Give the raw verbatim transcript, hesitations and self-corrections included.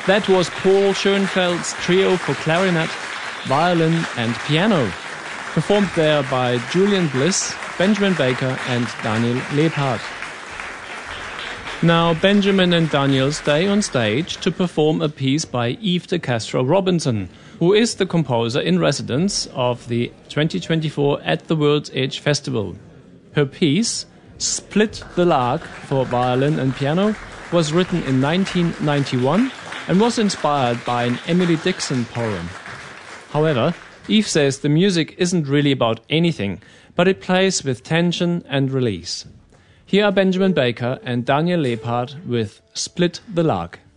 That was Paul Schoenfeld's trio for clarinet, violin and piano, performed there by Julian Bliss, Benjamin Baker and Daniel Lebhardt. Now Benjamin and Daniel stay on stage to perform a piece by Eve de Castro Robinson, who is the composer in residence of the twenty twenty-four At the World's Edge Festival. Her piece, Split the Lark for violin and piano, was written in nineteen ninety-one and was inspired by an Emily Dixon poem. However, Eve says the music isn't really about anything, but it plays with tension and release. Here are Benjamin Baker and Daniel Lebhardt with Split the Lark.